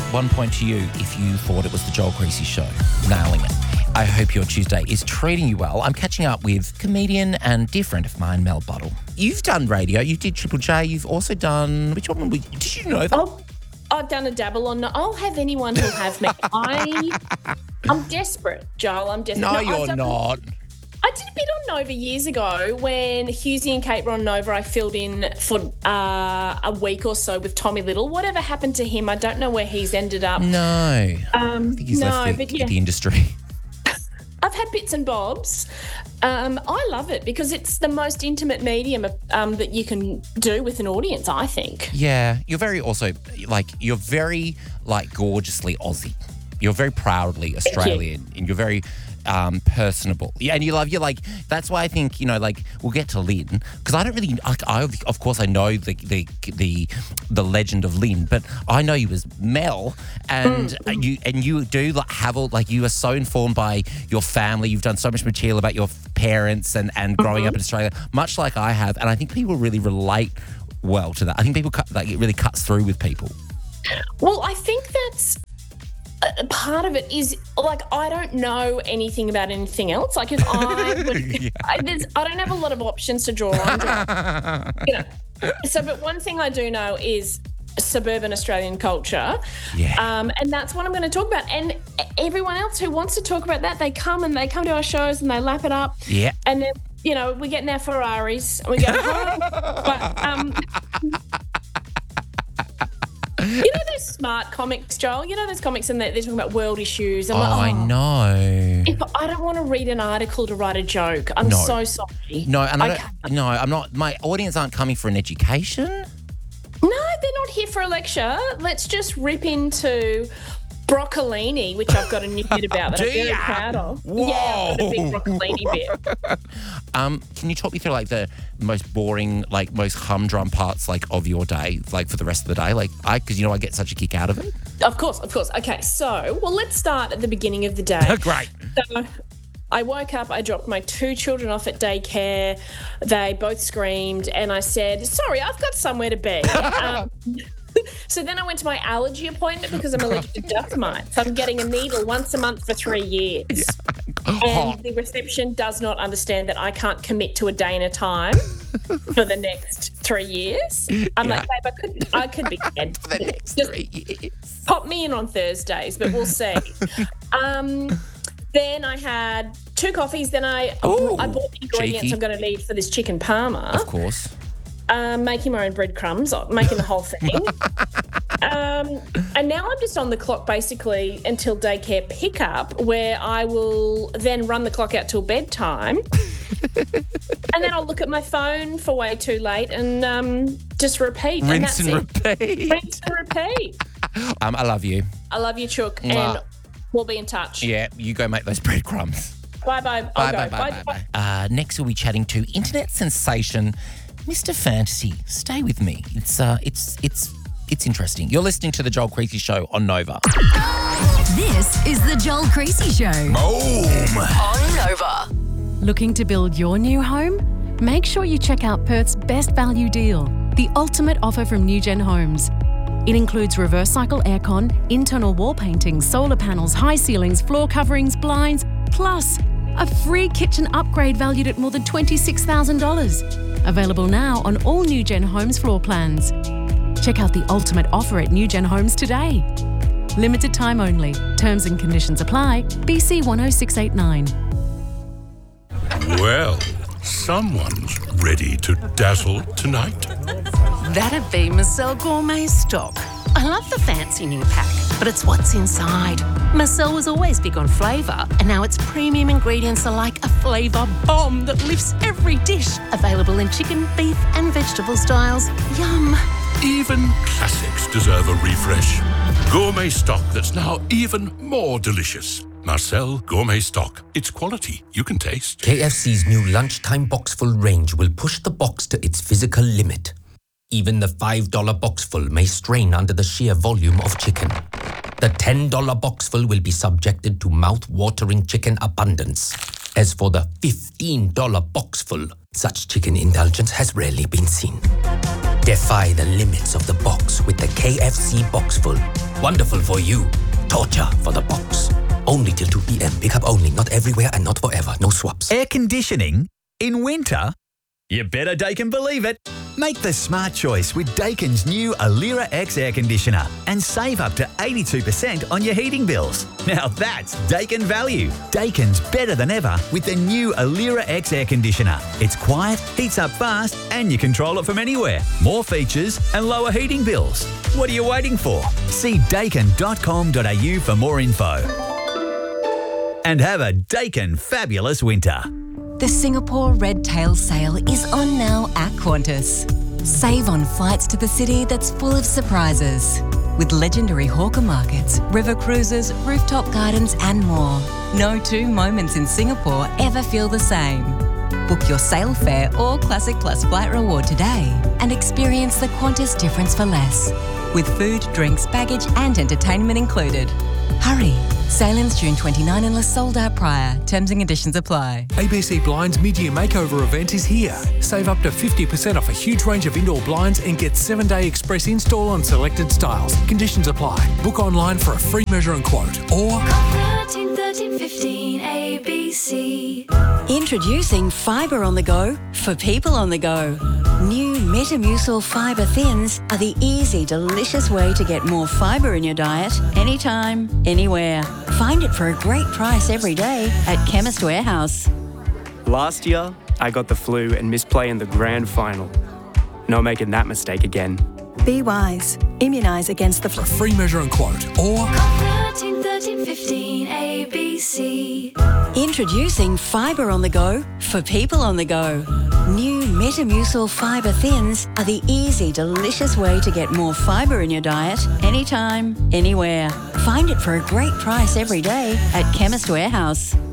1 point to you if you thought it was the Joel Creasy Show. Nailing it. I hope your Tuesday is treating you well. I'm catching up with comedian and dear friend of mine, Mel Buttle. You've done radio. You did Triple J. You've also done... Which one? Did you know that? Oh, I've done a dabble on... I'll have anyone who'll have me. I'm desperate, Joel. I'm desperate. No, you're not. I did a bit on Nova years ago when Husey and Kate were on Nova. I filled in for a week or so with Tommy Little. Whatever happened to him, I don't know where he's ended up. No. I think he's left the industry. I've had bits and bobs. I love it because it's the most intimate medium that you can do with an audience, I think. Yeah. You're very gorgeously Aussie. You're very proudly Australian and you're very... personable. Yeah, and that's why I think, we'll get to Lynn, because I don't really, of course I know the legend of Lynn, but I know you as Mel, and you do you are so informed by your family. You've done so much material about your parents and growing up in Australia, much like I have, and I think people really relate well to that. I think people it really cuts through with people. Well, I think that's part of it is I don't know anything about anything else. Like if I would, I don't have a lot of options to draw on. But one thing I do know is suburban Australian culture. Yeah. And that's what I'm going to talk about. And everyone else who wants to talk about that, they come to our shows and they lap it up. Yeah. And then, we get in our Ferraris and we go home. But, you know those smart comics, Joel? You know those comics and they're talking about world issues? I know. I don't want to read an article to write a joke. I'm so sorry. No, and I'm not. My audience aren't coming for an education. No, they're not here for a lecture. Let's just rip into broccolini, which I've got a new bit about that I'm very proud of. Whoa. Yeah, I've got a big broccolini bit. Can you talk me through the most boring, most humdrum parts of your day, for the rest of the day? Because I get such a kick out of it. Of course. Okay, so let's start at the beginning of the day. Great. So I woke up, I dropped my 2 children off at daycare. They both screamed and I said, sorry, I've got somewhere to be. So then I went to my allergy appointment because I'm allergic to dust mites. So I'm getting a needle once a month for 3 years. Yeah. And the reception does not understand that I can't commit to a day and a time for the next 3 years. I'm like, babe, I could be dead. For the next 3 years. Pop me in on Thursdays, but we'll see. Then I had 2 coffees. Then I bought the ingredients I'm going to need for this chicken parma. Of course. Making my own breadcrumbs, making the whole thing. And now I'm just on the clock basically until daycare pickup, where I will then run the clock out till bedtime. And then I'll look at my phone for way too late and just repeat. Rinse and repeat. Rinse and repeat. I love you. I love you, Chook. And we'll be in touch. Yeah, you go make those breadcrumbs. Bye. Bye. Next we'll be chatting to internet sensation Mr. Fantasy. Stay with me. It's interesting. You're listening to The Joel Creasy Show on Nova. This is The Joel Creasy Show. Boom! On Nova. Looking to build your new home? Make sure you check out Perth's best value deal, the ultimate offer from New Gen Homes. It includes reverse cycle aircon, internal wall paintings, solar panels, high ceilings, floor coverings, blinds, plus a free kitchen upgrade valued at more than $26,000. Available now on all New Gen Homes floor plans. Check out the ultimate offer at New Gen Homes today. Limited time only. Terms and conditions apply. BC 10689. Well, someone's ready to dazzle tonight. That'd be Marcel Gourmet Stock. I love the fancy new pack, but it's what's inside. Marcel was always big on flavour, and now its premium ingredients are like a flavour bomb that lifts every dish. Available in chicken, beef and vegetable styles. Yum. Even classics deserve a refresh. Gourmet stock that's now even more delicious. Marcel Gourmet Stock. It's quality you can taste. KFC's new lunchtime boxful range will push the box to its physical limit. Even the $5 boxful may strain under the sheer volume of chicken. The $10 boxful will be subjected to mouth-watering chicken abundance. As for the $15 boxful, such chicken indulgence has rarely been seen. Defy the limits of the box with the KFC boxful. Wonderful for you. Torture for the box. Only till 2 p.m. Pick up only. Not everywhere and not forever. No swaps. Air conditioning? In winter? You better Daikin believe it. Make the smart choice with Daikin's new Alira X air conditioner and save up to 82% on your heating bills. Now that's Daikin value. Daikin's better than ever with the new Alira X air conditioner. It's quiet, heats up fast, and you control it from anywhere. More features and lower heating bills. What are you waiting for? See daikin.com.au for more info. And have a Daikin fabulous winter. The Singapore Red Tail Sale is on now at Qantas. Save on flights to the city that's full of surprises. With legendary hawker markets, river cruises, rooftop gardens and more. No two moments in Singapore ever feel the same. Book your sale fare or Classic Plus flight reward today and experience the Qantas difference for less. With food, drinks, baggage and entertainment included. Hurry! Sale ends June 29 unless sold out prior. Terms and conditions apply. ABC Blinds mid-year makeover event is here. Save up to 50% off a huge range of indoor blinds and get 7-day express install on selected styles. Conditions apply. Book online for a free measure and quote or... 13 15 ABC. Introducing Fibre on the Go for people on the go. New Metamucil Fibre Thins are the easy, delicious way to get more fibre in your diet anytime, anywhere. Find it for a great price every day at Chemist Warehouse. Last year, I got the flu and missed play in the grand final. Not making that mistake again. Be wise. Immunise against the flu. For a free measure and quote or... 13 15 ABC. Introducing Fibre on the Go for people on the go. New Metamucil Fibre Thins are the easy, delicious way to get more fibre in your diet anytime, anywhere. Find it for a great price every day at Chemist Warehouse.